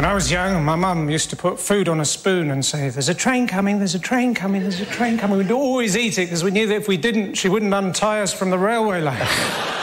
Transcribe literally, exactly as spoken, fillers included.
When I was young, my mum used to put food on a spoon and say, there's a train coming, there's a train coming, there's a train coming. We'd always eat it because we knew that if we didn't, she wouldn't untie us from the railway line.